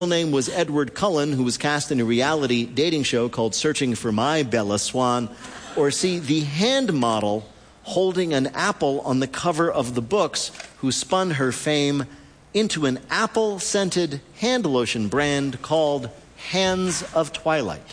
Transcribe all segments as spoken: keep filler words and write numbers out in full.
name was Edward Cullen, who was cast in a reality dating show called Searching for My Bella Swan. Or C, the hand model holding an apple on the cover of the books, who spun her fame into an apple-scented hand lotion brand called Hands of Twilight.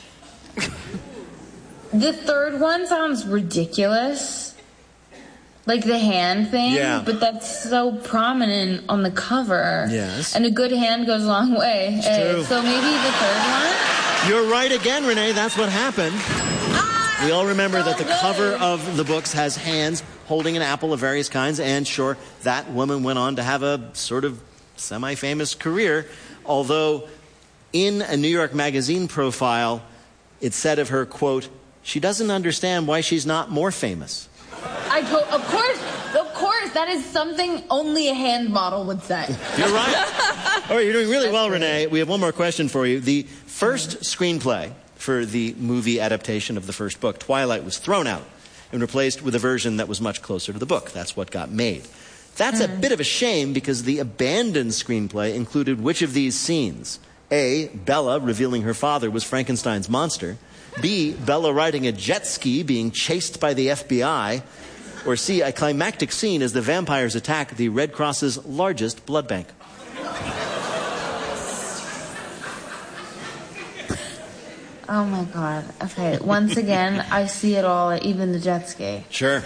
The third one sounds ridiculous. Like the hand thing, yeah. But that's so prominent on the cover. Yes. And a good hand goes a long way. It's Uh, true. so maybe the third one? You're right again, Renee. That's what happened. Ah, we all remember so that the good. cover of the books has hands holding an apple of various kinds, and sure, that woman went on to have a sort of semi-famous career, although in a New York Magazine profile, it said of her, quote, "She doesn't understand why she's not more famous." I to- of course, of course, that is something only a hand model would say. You're right. All right, you're doing really well, Renee. We have one more question for you. The first screenplay for the movie adaptation of the first book, Twilight, was thrown out and replaced with a version that was much closer to the book. That's what got made. That's mm. a bit of a shame because the abandoned screenplay included which of these scenes? A, Bella revealing her father was Frankenstein's monster. B, Bella riding a jet ski being chased by the F B I. Or C, a climactic scene as the vampires attack the Red Cross's largest blood bank. Oh my God. Okay, once again, I see it all, even the jet ski. Sure.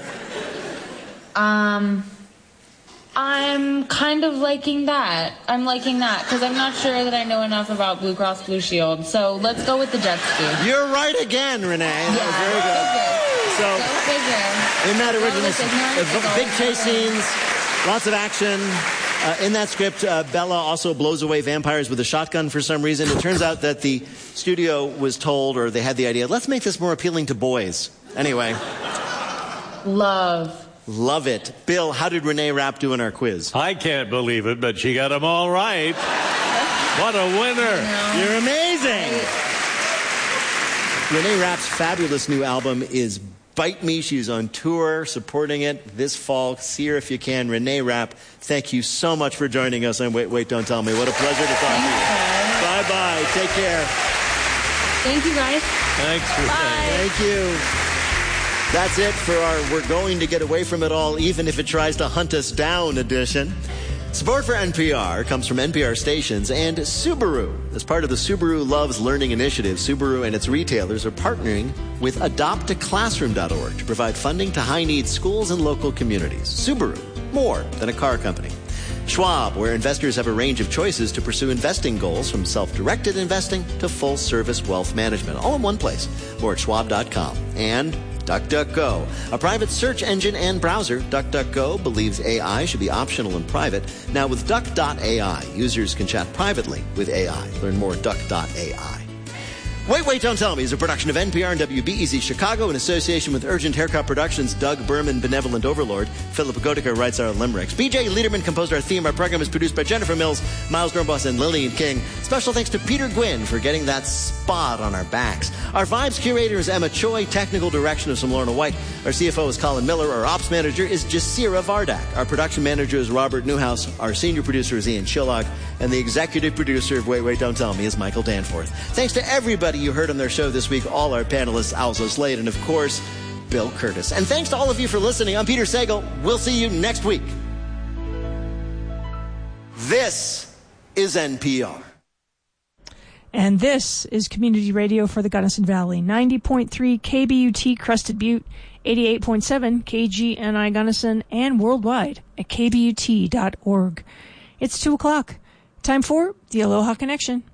Um, I'm kind of liking that. I'm liking that because I'm not sure that I know enough about Blue Cross Blue Shield. So let's go with the jet ski. You're right again, Renee. That yeah, was very good. So, in that original, uh, big chase scenes, lots of action. Uh, in that script, uh, Bella also blows away vampires with a shotgun for some reason. It turns out that the studio was told, or they had the idea, let's make this more appealing to boys. Anyway. Love. Love it. Bill, how did Renee Rapp do in our quiz? I can't believe it, but she got them all right. What a winner. You're amazing. Renee Rapp's fabulous new album is Bite Me. She's on tour supporting it this fall. See her if you can. Renee Rapp, thank you so much for joining us on Wait, Wait, Don't Tell Me. What a pleasure to talk to you. Bye-bye. Take care. Thank you, guys. Thanks, Renee. Bye. Thank you. That's it for our We're Going to Get Away From It All, Even If It Tries to Hunt Us Down edition. Support for N P R comes from N P R stations and Subaru. As part of the Subaru Loves Learning initiative, Subaru and its retailers are partnering with adopt a classroom dot org to provide funding to high-need schools and local communities. Subaru, more than a car company. Schwab, where investors have a range of choices to pursue investing goals, from self-directed investing to full-service wealth management, all in one place. More at schwab dot com. And DuckDuckGo, a private search engine and browser. DuckDuckGo believes A I should be optional and private. Now with Duck dot A I, users can chat privately with A I. Learn more at Duck dot A I. Wait, Wait, Don't Tell Me is a production of N P R and W B E Z Chicago in association with Urgent Haircut Productions, Doug Berman, Benevolent Overlord. Philip Gotica writes our limericks. B J Liederman composed our theme. Our program is produced by Jennifer Mills, Miles Dornbos, and Lillian King. Special thanks to Peter Gwynn for getting that spot on our backs. Our Vibes curator is Emma Choi. Technical direction is from Lorna White. Our C F O is Colin Miller. Our ops manager is Jasira Vardak. Our production manager is Robert Newhouse. Our senior producer is Ian Chillag. And the executive producer of Wait, Wait, Don't Tell Me is Michael Danforth. Thanks to everybody you heard on their show this week, all our panelists, Alzo Slade, and of course, Bill Curtis. And thanks to all of you for listening. I'm Peter Sagal. We'll see you next week. This is N P R. And this is Community Radio for the Gunnison Valley. ninety point three K B U T Crested Butte, eighty-eight point seven K G N I Gunnison, and worldwide at K B U T dot org. It's two o'clock. Time for the Aloha Connection.